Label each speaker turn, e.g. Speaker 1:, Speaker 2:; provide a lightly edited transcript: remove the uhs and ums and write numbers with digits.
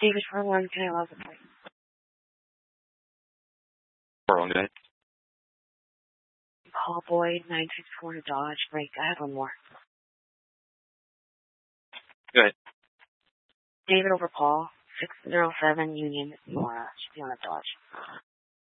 Speaker 1: David for one, can I love it?
Speaker 2: For one, good.
Speaker 1: Paul Boyd, 964 to Dodge. Break. I have one more.
Speaker 2: Good.
Speaker 1: David over Paul, 607 Union, should be on a Dodge.